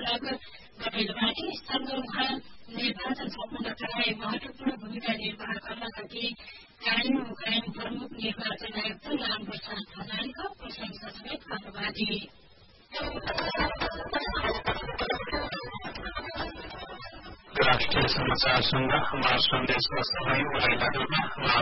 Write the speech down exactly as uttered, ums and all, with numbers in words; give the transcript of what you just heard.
अलग गठितबाटै स्तरहरूमा निर्वाचन सम्पन्न गराए महत्वपूर्ण भूमिका निर्वाह गर्नका लागि कायम मुकायम प्रमुख निर्वाचन आयुक्त रामप्रसाद खनालका प्रशंसा समेत गर्नुभएको राष्ट्रिय समाचार सुन्न हमारा संदेश को समय